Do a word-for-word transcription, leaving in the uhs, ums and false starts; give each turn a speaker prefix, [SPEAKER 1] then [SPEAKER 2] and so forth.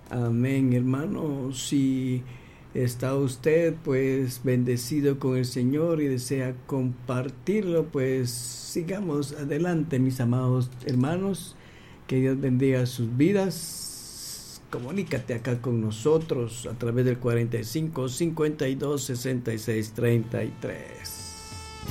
[SPEAKER 1] Amén, hermano. Si está usted pues bendecido con el Señor y desea compartirlo, pues sigamos adelante, mis amados hermanos. Que Dios bendiga sus vidas. Comunícate acá con nosotros a través del cuarenta y cinco, cincuenta y dos, sesenta y seis, treinta y tres.